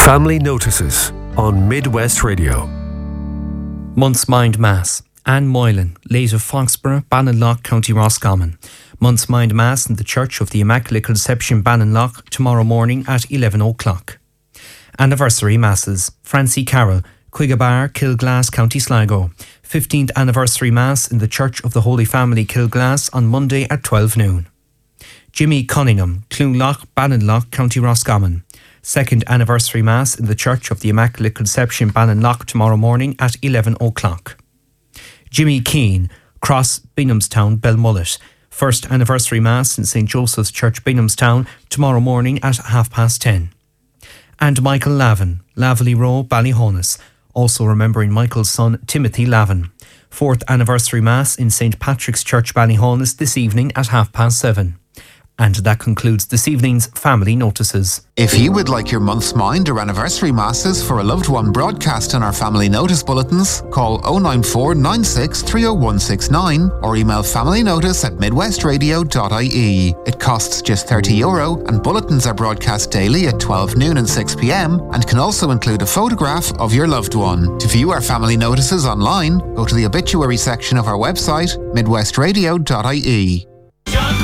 Family Notices on Midwest Radio. Month's Mind Mass. Anne Moylan, late of Foxborough, Ballinlough, County Roscommon. Month's Mind Mass in the Church of the Immaculate Conception, Ballinlough, tomorrow morning at 11 o'clock. Anniversary Masses. Francie Carroll, Quigabar, Kilglass, County Sligo. 15th Anniversary Mass in the Church of the Holy Family, Kilglass, on Monday at 12 noon. Jimmy Cunningham, Clunlough, Ballinlough, County Roscommon. 2nd Anniversary Mass in the Church of the Immaculate Conception, Ballinlough, tomorrow morning at 11 o'clock. Jimmy Keane, Cross, Binghamstown, Belmullet. 1st Anniversary Mass in St. Joseph's Church, Binghamstown, tomorrow morning at 10:30. And Michael Lavin, Laverley Row, Ballyhonus. Also remembering Michael's son, Timothy Lavin. 4th Anniversary Mass in St. Patrick's Church, Ballyhonus, this evening at 7:30. And that concludes this evening's Family Notices. If you would like your month's mind or anniversary masses for a loved one broadcast on our Family Notice bulletins, call 094 96 30169 or email familynotice@midwestradio.ie. It costs just €30 and bulletins are broadcast daily at 12 noon and 6 p.m. and can also include a photograph of your loved one. To view our Family Notices online, go to the obituary section of our website, midwestradio.ie.